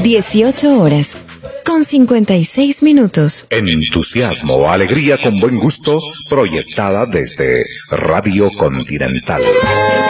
18 horas, con 56 minutos. Entusiasmo, alegría con buen gusto, proyectada desde Radio Continental.